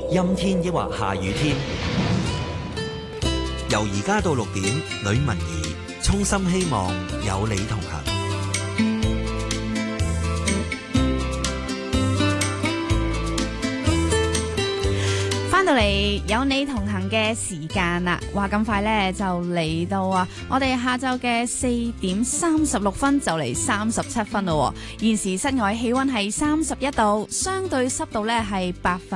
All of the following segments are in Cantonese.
陰天抑或下雨天。由而家到6點，呂文儀衷心希望有你同行。 翻到嚟有你同行嘅時間啦，話咁快呢就嚟到啊！我哋下晝嘅4點36分就嚟37分咯。現時室外氣溫係31度，相對濕度呢係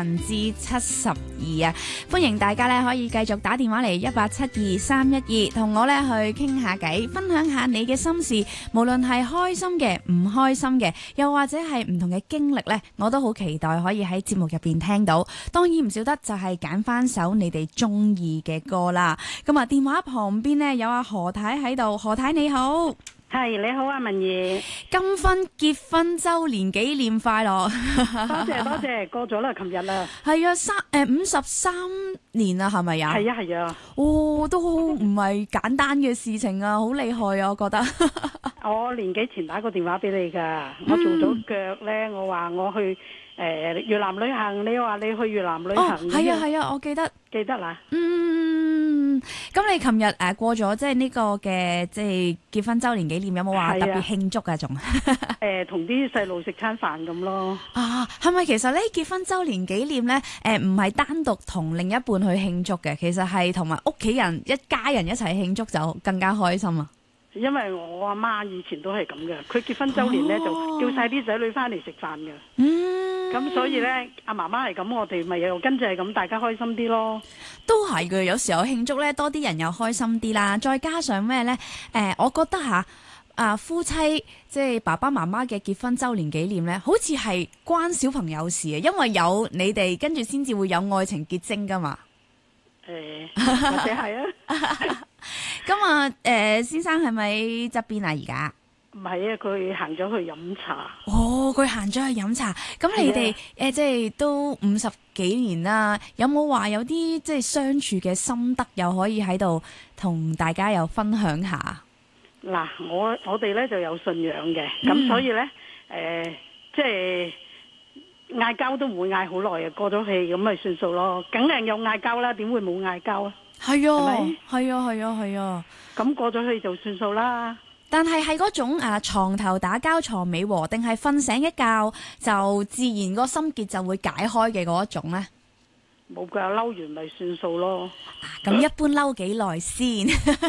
72%啊！歡迎大家呢可以繼續打電話嚟1872312，同我呢去傾下偈，分享下你嘅心事，無論係開心嘅、唔開心嘅，又或者係唔同嘅經歷呢，我都好期待可以喺節目入邊聽到。當然唔少得就係揀翻首你哋中意嘅歌啦。咁啊，電話旁邊呢有阿何太喺度，何太你好。 係你好啊，文儀。 金婚結婚周年紀念快樂。 多謝多謝，過咗啦，琴日啦。 係啊，53年啦，係咪啊？ 係啊係啊。 哦，都唔係簡單嘅事情啊，好厲害啊，我覺得。 我年幾前打個電話俾你㗎，我做咗腳咧，我話我去越南旅行，你話你去越南旅行。 哦，係啊係啊，我記得啦。 咁你琴日過咗即係呢個嘅即係結婚周年紀念，有冇話特別慶祝啊？仲同啲細路食餐飯咁咯。 啊，係咪其實咧結婚周年紀念咧唔係單獨同另一半去慶祝嘅，其實係同埋屋企人一家人一齊慶祝就更加開心啊！ 因為我阿媽以前都係咁嘅，佢結婚周年咧就叫晒啲仔女翻嚟食飯嘅。咁所以咧，阿媽媽係咁，我哋咪又跟住係咁，大家開心啲咯。 都係嘅，有時候慶祝咧，多啲人又開心啲啦。再加上咩咧？我覺得夫妻即係爸爸媽媽嘅結婚周年紀念咧，好似係關小朋友事啊，因為有你哋跟住先至會有愛情結晶噶嘛。 或者係啊。 咁啊，先生係咪側邊啊？而家唔係啊，佢行咗去飲茶。 哦，佢行咗去飲茶。咁你哋即係都50幾年啦，有冇話有啲即係相處嘅心得，又可以喺度同大家又分享下？ 嗱，我哋咧就有信仰嘅，咁所以咧即係嗌交都唔會嗌好耐啊，過咗氣咁咪算數咯。梗係有嗌交啦，點會冇嗌交啊？係啊， 係啊， 咁過咗去就算數啦。 但係嗰種床頭打交床尾和，定係瞓醒一覺就自然個心結就會解開嘅嗰一種呢？ 冇㗎，嬲完咪算數咯。 咁一般嬲幾耐先？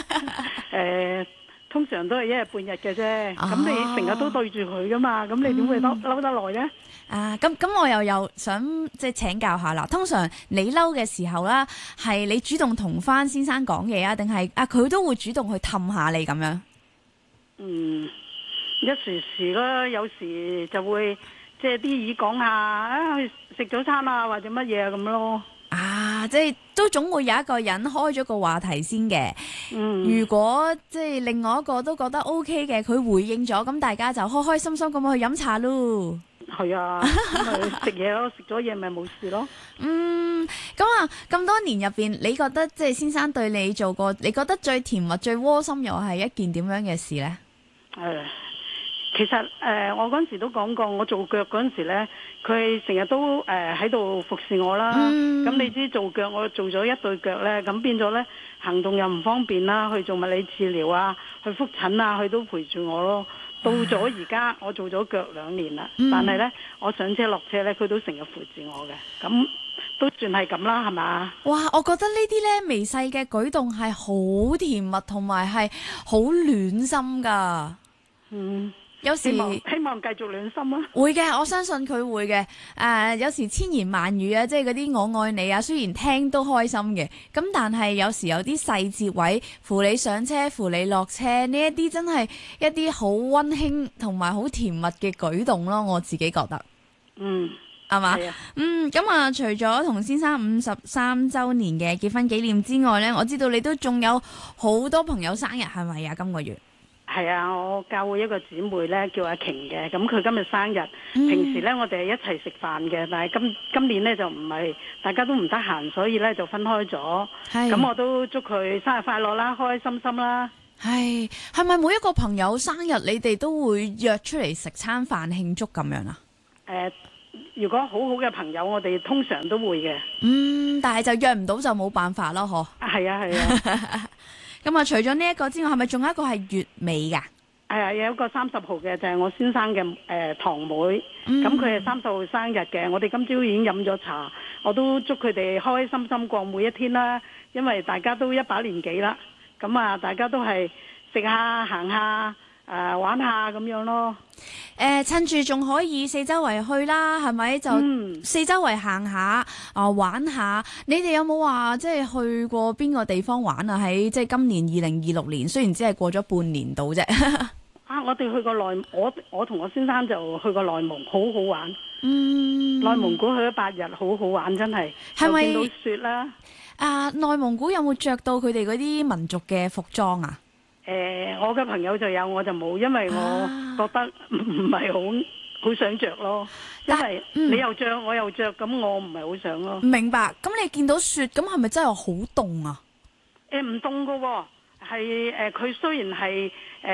通常都係一日半日嘅啫。咁你成日都對住佢㗎嘛，咁你點會嬲得耐呢？ 咁我又想即係請教下啦。通常你嬲嘅時候啦，係你主動同翻先生講嘢啊，定係佢都會主動去氹下你咁樣？ 一時時啦，有時就會即係啲語講下去食早餐啊，或者乜嘢咁咯。 即係都總會有一個人開咗個話題先嘅。如果即係另外一個都覺得 OK 嘅，佢回應咗，咁大家就開開心心咁去飲茶咯。 係啊，咁咪食嘢咯，食咗嘢咪冇事咯。 咁多年入邊，你覺得即係先生對你做過，你覺得最甜蜜、最窩心又係一件點樣嘅事呢？ 其實我嗰陣時都講過，我做腳嗰陣時呢，佢成日都喺度服侍我啦。咁你知做腳，我做咗一對腳呢，咁變咗呢，行動又唔方便啦，去做物理治療啊，去復診啊，佢都陪住我咯。到咗而家，我做咗腳2年啦，但係呢，我上車落車呢，佢都成日扶住我嘅，咁都算係咁啦，係嘛？ 哇！我覺得呢啲呢微細嘅舉動係好甜蜜，同埋係好暖心噶。有時希望繼續暖心啊！ 會嘅，我相信佢會嘅。有時千言萬語啊，即係嗰啲我愛你啊，雖然聽都開心嘅，咁但係有時有啲細節位，扶你上車、扶你落車，呢一啲真係一啲好溫馨同埋好甜蜜嘅舉動咯，我自己覺得。係嘛？咁除咗同先生53週年嘅結婚紀念之外呢，我知道你都仲有好多朋友生日，係咪啊？今個月。 係啊，我教會一個姊妹呢，叫阿瓊嘅，咁佢今日生日。平時呢，我哋係一齊食飯嘅，但係今年呢，就唔係，大家都唔得閒，所以呢，就分開咗。咁我都祝佢生日快樂啦，開開心心啦。 係咪每一個朋友生日你哋都會約出嚟食餐飯慶祝咁樣啊？ 如果好好嘅朋友，我哋通常都會嘅。 但係就約唔到就冇辦法咯，嗬。 係啊係啊。 咁啊，除咗呢一個之外，係咪仲有一個係月尾㗎？ 係啊，有一個30號嘅就係我先生嘅堂妹，咁佢係30號生日嘅。我哋今朝已經飲咗茶，我都祝佢哋開開心心過每一天啦。因為大家都一把年紀啦，咁啊，大家都係食下、行下、玩下咁樣咯。 趁住仲可以四周圍去啦，係咪？就四周圍行下玩下。你哋有冇話即係去過邊個地方玩啊？喺即係今年2026年，雖然只係過咗半年度啫。 我哋去過我同我先生就去過內蒙，好好玩。內蒙古去咗8日，好好玩，真係。係咪見到雪啦？ 內蒙古有冇着到佢哋嗰啲民族嘅服裝啊？ 我嘅朋友就有，我就冇，因為我覺得唔係好想着咯。因為你又着，我又着，咁我唔係好想咯。 明白。咁你見到雪，咁係咪真係好凍啊？ 唔凍噶，係佢雖然係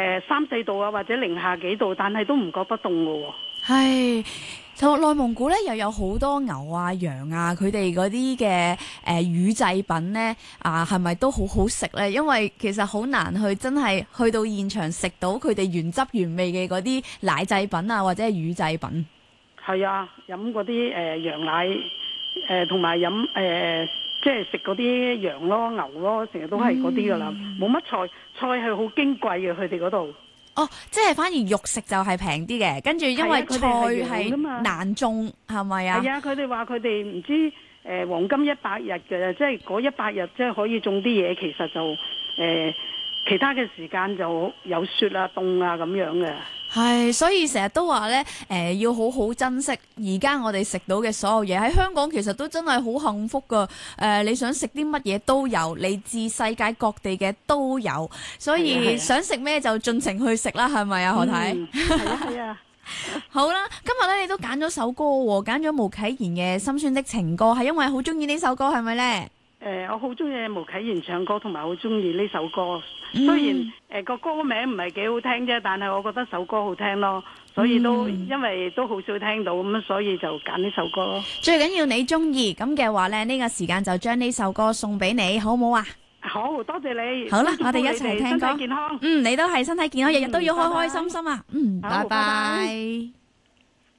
3、4度啊，或者零下幾度，但係都唔覺得凍噶。係。 就內蒙古咧，又有好多牛啊、羊啊，佢哋嗰啲嘅乳製品咧，係咪都好好食咧？因為其實好難真係去到現場食到佢哋原汁原味嘅嗰啲奶製品啊，或者係乳製品。 係啊，飲嗰啲羊奶，同埋飲即係食嗰啲羊咯、牛咯，成日都係嗰啲噶啦，冇乜菜係好矜貴嘅，佢哋嗰度。 即係反而肉食就係平啲嘅，跟住因為菜係難種，係咪啊？係啊， 佢哋話佢哋唔知黃金100日嘅，即係嗰100日即係可以種啲嘢，其實就其他嘅時間就有雪啊、凍啊咁樣嘅。 係，所以成日都話咧，要好好珍惜而家我哋食到嘅所有嘢。喺香港其實都真係好幸福噶。你想食啲乜嘢都有，嚟自世界各地嘅都有，所以想食咩就盡情去食啦，係咪啊？何太？ 係啊。 好啦，今日咧你都揀咗首歌喎，揀咗巫啟賢嘅《心酸的情歌》，係因為好中意呢首歌，係咪咧？ 我好中意巫啟賢唱歌，同埋好中意呢首歌。雖然個歌名唔係幾好聽啫，但係我覺得首歌好聽咯，所以都因為都好少聽到咁，所以就揀呢首歌咯。 最緊要你中意，咁嘅話咧，呢個時間就將呢首歌送俾你，好唔好啊？ 好多謝你。 好啦，我哋一齊聽歌。 身體健康。 你都係身體健康，日日都要開開心心啊。拜拜。